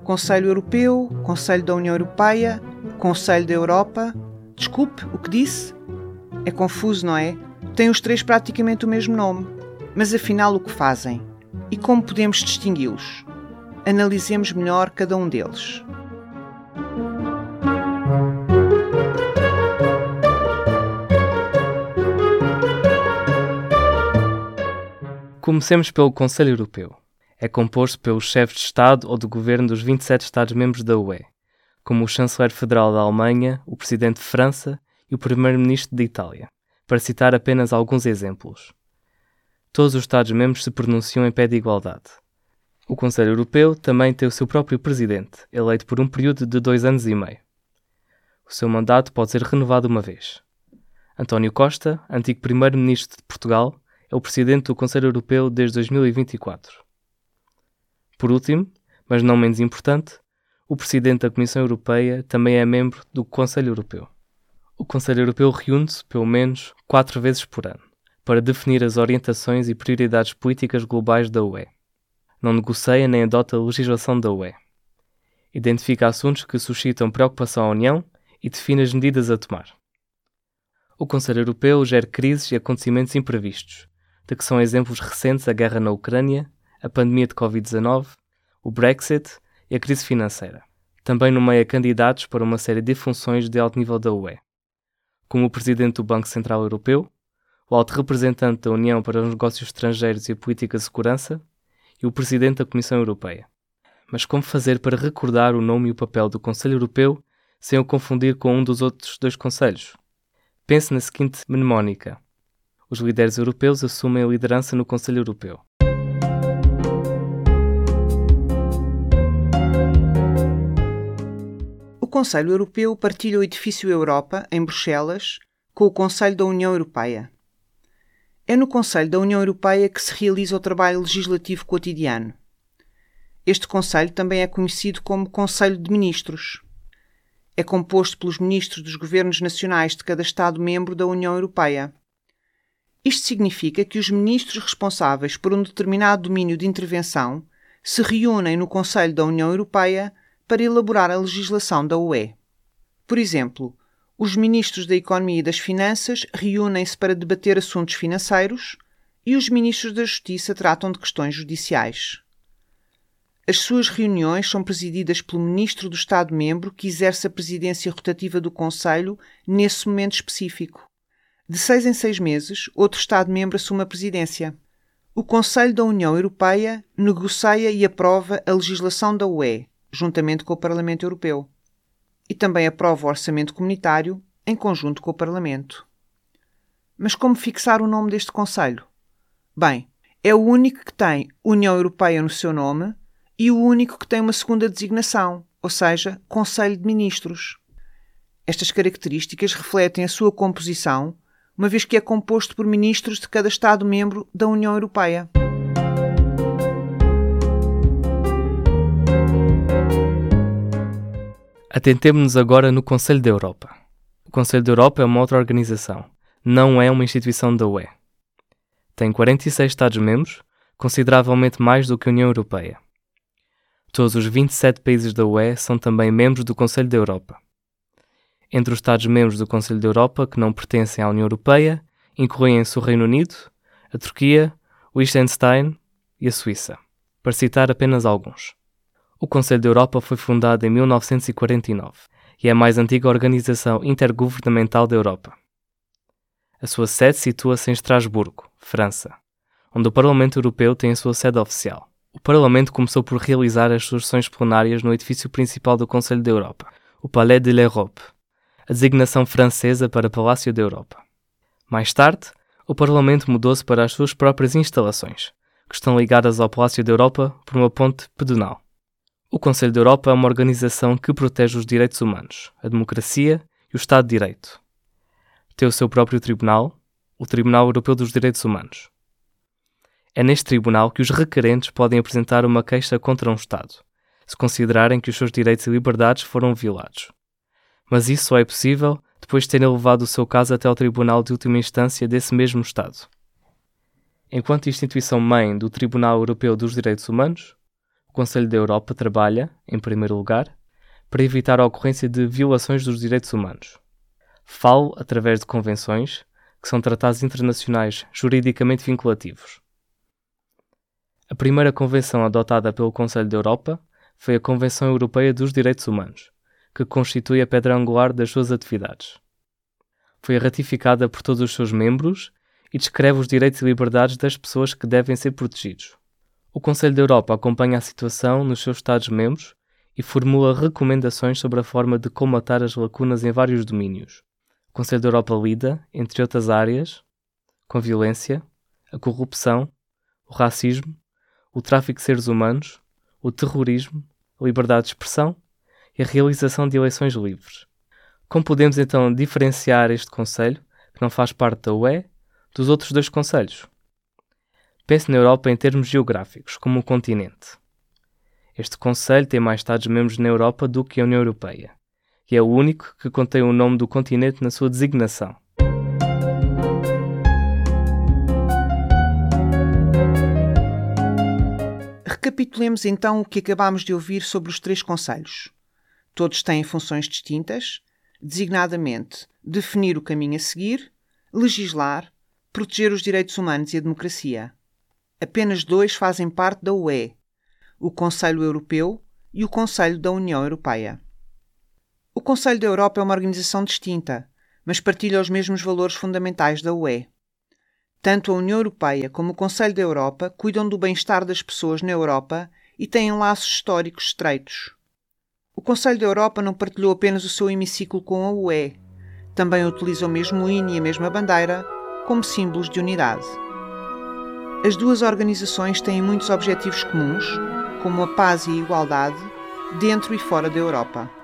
Conselho Europeu, Conselho da União Europeia, Conselho da Europa. Desculpe, o que disse? É confuso, não é? Têm os três praticamente o mesmo nome. Mas afinal o que fazem? E como podemos distingui-los? Analisemos melhor cada um deles. Comecemos pelo Conselho Europeu. É composto pelos chefes de Estado ou de Governo dos 27 Estados-membros da UE, como o chanceler federal da Alemanha, o presidente de França e o primeiro-ministro de Itália, para citar apenas alguns exemplos. Todos os Estados-membros se pronunciam em pé de igualdade. O Conselho Europeu também tem o seu próprio presidente, eleito por um período de 2 anos e meio. O seu mandato pode ser renovado uma vez. António Costa, antigo primeiro-ministro de Portugal, é o presidente do Conselho Europeu desde 2024. Por último, mas não menos importante, o presidente da Comissão Europeia também é membro do Conselho Europeu. O Conselho Europeu reúne-se pelo menos 4 vezes por ano, para definir as orientações e prioridades políticas globais da UE. Não negocia nem adota a legislação da UE. Identifica assuntos que suscitam preocupação à União e define as medidas a tomar. O Conselho Europeu gera crises e acontecimentos imprevistos, de que são exemplos recentes a guerra na Ucrânia, a pandemia de Covid-19, o Brexit e a crise financeira. Também nomeia candidatos para uma série de funções de alto nível da UE, como o Presidente do Banco Central Europeu, o Alto Representante da União para os Negócios Estrangeiros e a Política de Segurança e o Presidente da Comissão Europeia. Mas como fazer para recordar o nome e o papel do Conselho Europeu sem o confundir com um dos outros 2 conselhos? Pense na seguinte mnemónica. Os líderes europeus assumem a liderança no Conselho Europeu. O Conselho Europeu partilha o edifício Europa, em Bruxelas, com o Conselho da União Europeia. É no Conselho da União Europeia que se realiza o trabalho legislativo cotidiano. Este Conselho também é conhecido como Conselho de Ministros. É composto pelos ministros dos governos nacionais de cada Estado-membro da União Europeia. Isto significa que os ministros responsáveis por um determinado domínio de intervenção se reúnem no Conselho da União Europeia para elaborar a legislação da UE. Por exemplo, os ministros da Economia e das Finanças reúnem-se para debater assuntos financeiros e os ministros da Justiça tratam de questões judiciais. As suas reuniões são presididas pelo ministro do Estado-membro que exerce a presidência rotativa do Conselho nesse momento específico. De 6 em 6 meses, outro Estado-membro assume a presidência. O Conselho da União Europeia negocia e aprova a legislação da UE, juntamente com o Parlamento Europeu. E também aprova o orçamento comunitário, em conjunto com o Parlamento. Mas como fixar o nome deste Conselho? Bem, é o único que tem União Europeia no seu nome e o único que tem uma segunda designação, ou seja, Conselho de Ministros. Estas características refletem a sua composição, uma vez que é composto por ministros de cada Estado-membro da União Europeia. Atentemo-nos agora no Conselho da Europa. O Conselho da Europa é uma outra organização, não é uma instituição da UE. Tem 46 Estados-membros, consideravelmente mais do que a União Europeia. Todos os 27 países da UE são também membros do Conselho da Europa. Entre os Estados-membros do Conselho da Europa que não pertencem à União Europeia, incluem-se o Reino Unido, a Turquia, o Liechtenstein e a Suíça, para citar apenas alguns. O Conselho da Europa foi fundado em 1949 e é a mais antiga organização intergovernamental da Europa. A sua sede situa-se em Estrasburgo, França, onde o Parlamento Europeu tem a sua sede oficial. O Parlamento começou por realizar as suas sessões plenárias no edifício principal do Conselho da Europa, o Palais de l'Europe, a designação francesa para Palácio da Europa. Mais tarde, o Parlamento mudou-se para as suas próprias instalações, que estão ligadas ao Palácio da Europa por uma ponte pedonal. O Conselho da Europa é uma organização que protege os direitos humanos, a democracia e o Estado de Direito. Tem o seu próprio tribunal, o Tribunal Europeu dos Direitos Humanos. É neste tribunal que os requerentes podem apresentar uma queixa contra um Estado, se considerarem que os seus direitos e liberdades foram violados. Mas isso só é possível depois de terem levado o seu caso até ao Tribunal de Última Instância desse mesmo Estado. Enquanto instituição-mãe do Tribunal Europeu dos Direitos Humanos, O Conselho da Europa trabalha, em primeiro lugar, para evitar a ocorrência de violações dos direitos humanos. Falo através de convenções, que são tratados internacionais juridicamente vinculativos. A primeira convenção adotada pelo Conselho da Europa foi a Convenção Europeia dos Direitos Humanos, que constitui a pedra angular das suas atividades. Foi ratificada por todos os seus membros e descreve os direitos e liberdades das pessoas que devem ser protegidos. O Conselho da Europa acompanha a situação nos seus Estados-membros e formula recomendações sobre a forma de colmatar as lacunas em vários domínios. O Conselho da Europa lida, entre outras áreas, com a violência, a corrupção, o racismo, o tráfico de seres humanos, o terrorismo, a liberdade de expressão e a realização de eleições livres. Como podemos então diferenciar este Conselho, que não faz parte da UE, dos outros dois Conselhos? Pense na Europa em termos geográficos, como um continente. Este Conselho tem mais Estados-membros na Europa do que a União Europeia, e é o único que contém o nome do continente na sua designação. Recapitulemos então o que acabámos de ouvir sobre os três conselhos. Todos têm funções distintas, designadamente definir o caminho a seguir, legislar, proteger os direitos humanos e a democracia. Apenas dois fazem parte da UE, o Conselho Europeu e o Conselho da União Europeia. O Conselho da Europa é uma organização distinta, mas partilha os mesmos valores fundamentais da UE. Tanto a União Europeia como o Conselho da Europa cuidam do bem-estar das pessoas na Europa e têm laços históricos estreitos. O Conselho da Europa não partilhou apenas o seu hemiciclo com a UE, também utiliza o mesmo hino e a mesma bandeira como símbolos de unidade. As duas organizações têm muitos objetivos comuns, como a paz e a igualdade, dentro e fora da Europa.